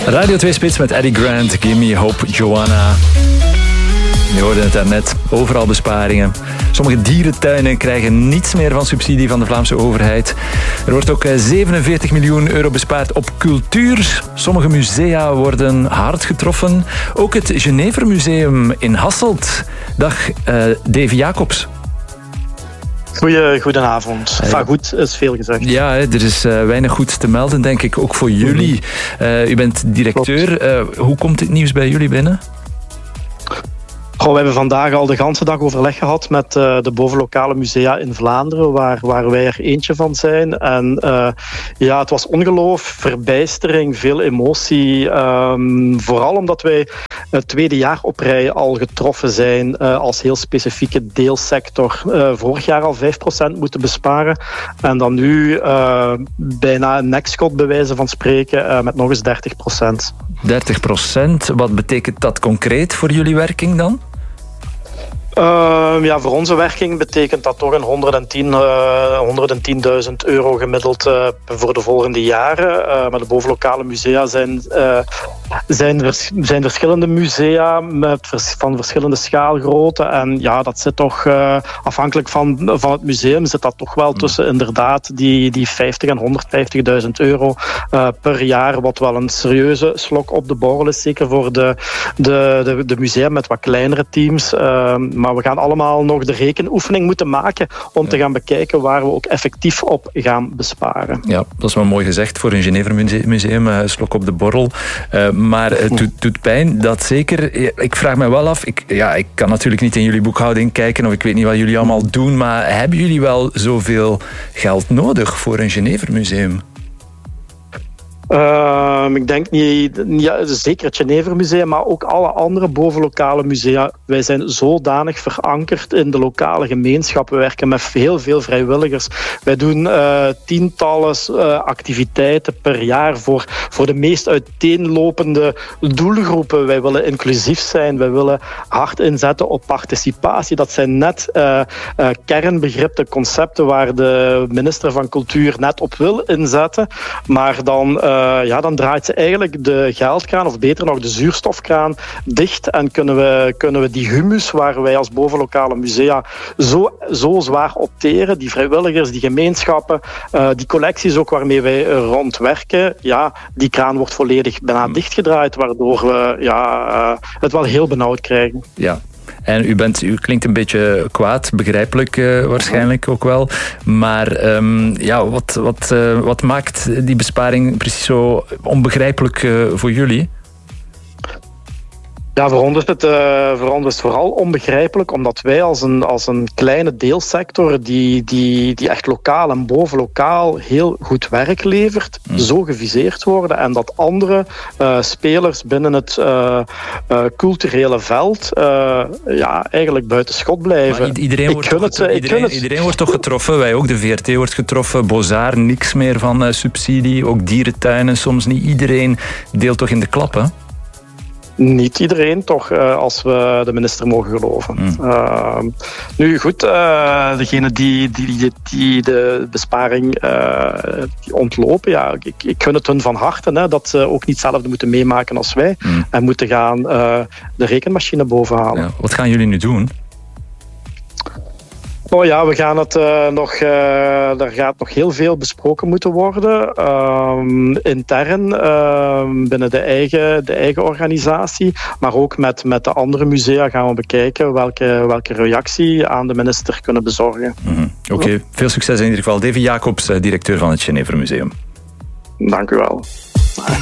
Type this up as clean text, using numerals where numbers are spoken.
Radio 2 Spits met Eddie Grant, Give Me Hope, Joanna. Je hoorde het daarnet, overal besparingen. Sommige dierentuinen krijgen niets meer van subsidie van de Vlaamse overheid. Er wordt ook 47 miljoen euro bespaard op cultuur. Sommige musea worden hard getroffen. Ook het Genevermuseum in Hasselt. Dag, Davy Jacobs. Goedenavond. Goed is veel gezegd. Ja, er is weinig goed te melden, denk ik, ook voor jullie. U bent directeur. Hoe komt dit nieuws bij jullie binnen? We hebben vandaag al de ganse dag overleg gehad met de bovenlokale musea in Vlaanderen, waar wij er eentje van zijn. En het was ongeloof, verbijstering, veel emotie. Vooral omdat wij het tweede jaar op rij al getroffen zijn als heel specifieke deelsector. Vorig jaar al 5% moeten besparen. En dan nu bijna een nekschot bij wijze van spreken met nog eens 30%. 30%, wat betekent dat concreet voor jullie werking dan? Voor onze werking betekent dat toch een 110.000 euro gemiddeld voor de volgende jaren. Maar de bovenlokale musea zijn verschillende musea van verschillende schaalgrootte. En ja, dat zit toch afhankelijk van het museum zit dat toch wel tussen inderdaad die 50 en 150.000 euro per jaar. Wat wel een serieuze slok op de borrel is, zeker voor de musea met wat kleinere teams. Maar we gaan allemaal nog de rekenoefening moeten maken om te gaan bekijken waar we ook effectief op gaan besparen. Ja, dat is wel mooi gezegd voor een Genevermuseum, slok op de borrel. Maar het doet pijn, dat zeker. Ik vraag me wel af, ik kan natuurlijk niet in jullie boekhouding kijken of ik weet niet wat jullie allemaal doen, maar hebben jullie wel zoveel geld nodig voor een Genevermuseum? Ik denk niet, zeker het Genevermuseum, maar ook alle andere bovenlokale musea. Wij zijn zodanig verankerd in de lokale gemeenschap. We werken met heel veel vrijwilligers. Wij doen tientallen activiteiten per jaar voor de meest uiteenlopende doelgroepen. Wij willen inclusief zijn. Wij willen hard inzetten op participatie. Dat zijn net kernbegrippen, concepten waar de minister van Cultuur net op wil inzetten. Maar dan draait ze eigenlijk de geldkraan, of beter nog de zuurstofkraan, dicht. En kunnen we die humus waar wij als bovenlokale musea zo zwaar opteren, die vrijwilligers, die gemeenschappen, die collecties ook waarmee wij rondwerken, die kraan wordt volledig bijna dichtgedraaid, waardoor we het wel heel benauwd krijgen. Ja. En u klinkt een beetje kwaad, begrijpelijk waarschijnlijk ook wel. Maar wat maakt die besparing precies zo onbegrijpelijk voor jullie? Ja, voor ons is het vooral onbegrijpelijk, omdat wij als een kleine deelsector die echt lokaal en bovenlokaal heel goed werk levert, zo geviseerd worden en dat andere spelers binnen het culturele veld eigenlijk buiten schot blijven. Maar iedereen wordt toch getroffen? Wij ook, de VRT wordt getroffen, Bozar, niks meer van subsidie, ook dierentuinen, soms niet iedereen deelt toch in de klappen? Niet iedereen, toch, als we de minister mogen geloven. Nu goed, degene die de besparing die ontlopen, ik gun het hun van harte, dat ze ook niet hetzelfde moeten meemaken als wij en moeten gaan de rekenmachine bovenhalen. Ja, wat gaan jullie nu doen? We gaan het er gaat nog heel veel besproken moeten worden. Intern, binnen de eigen organisatie. Maar ook met de andere musea gaan we bekijken welke reactie aan de minister kunnen bezorgen. Oké, veel succes in ieder geval. Davy Jacobs, directeur van het Genevermuseum. Dank u wel.